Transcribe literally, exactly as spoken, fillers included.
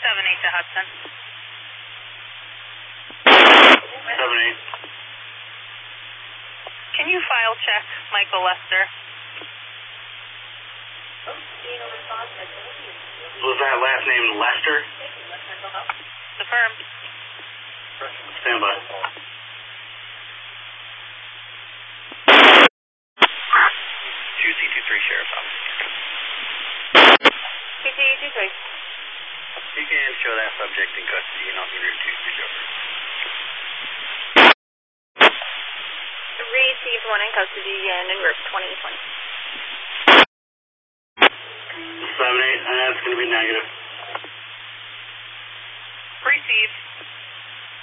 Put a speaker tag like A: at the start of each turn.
A: seven eight to Hudson.
B: seven eight.
A: Can you file check Michael Lester?
B: Was that last name Lester?
A: Affirmed.
B: Stand by. two C two three Sheriff's Office.
A: C T E two three.
B: You can show that subject in custody and I'll be there to switch over.
A: Received one in custody and in group twenty twenty.
B: seven eight, uh, that's going to be negative.
A: Received.